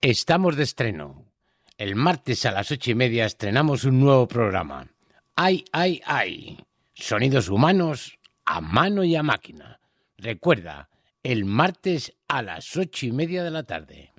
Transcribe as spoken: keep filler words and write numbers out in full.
Estamos de estreno. El martes a las ocho y media estrenamos un nuevo programa. ¡Ay, ay, ay! Sonidos humanos a mano y a máquina. Recuerda, el martes a las ocho y media de la tarde.